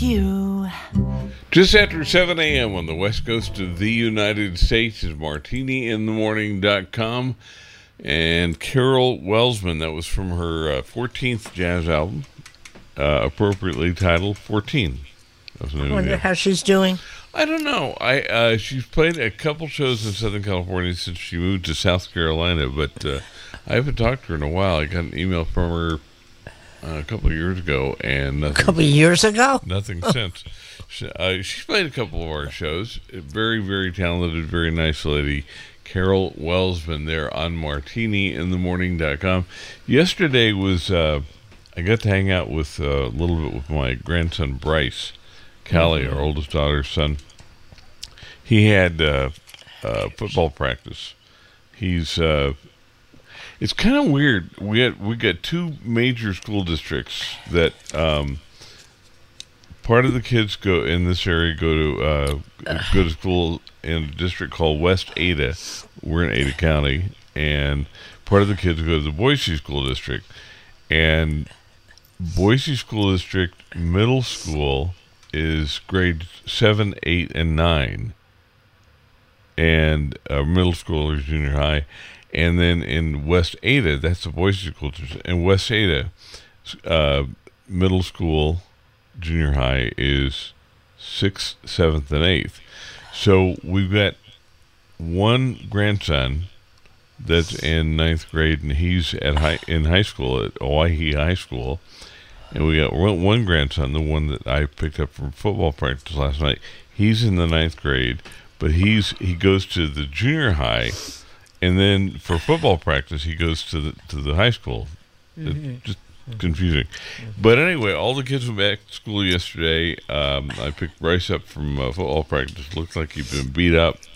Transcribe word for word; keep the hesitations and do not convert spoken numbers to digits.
You. Just after seven a.m. on the west coast of the United States is martini in the morning dot com and Carol Welsman. That was from her uh, fourteenth jazz album, uh, appropriately titled fourteen. I wonder how she's doing. I don't know. I uh, She's played a couple shows in Southern California since she moved to South Carolina, but uh, I haven't talked to her in a while. I got an email from her uh, a couple of years ago, and nothing, a couple of years ago, nothing since. She, uh, she's played a couple of our shows. Very, very talented, very nice lady. Carol Welsman there on martini in the morning dot com. Yesterday was uh, I got to hang out with uh, a little bit with my grandson Bryce Callie, our oldest daughter's son. He had uh, uh, football practice. He's uh, it's kind of weird. We had we got two major school districts that um, part of the kids go in this area go to uh, go to school in a district called West Ada. We're in Ada County, and part of the kids go to the Boise School District. And Boise School District middle school is grade seven, eight, and nine, and uh, middle school is junior high, and then in West Ada, that's the Boise School District. In West Ada, uh, middle school, junior high is sixth, seventh, and eighth. So we've got one grandson that's in ninth grade, and he's at high in high school at Owyhee High School. And we got one, one grandson, the one that I picked up from football practice last night. He's in the ninth grade, but he's he goes to the junior high, and then for football practice he goes to the to the high school. Mm-hmm. It's just confusing. Mm-hmm. But anyway, all the kids went back to school yesterday. Um, I picked Bryce up from uh, football practice. Looked like he'd been beat up,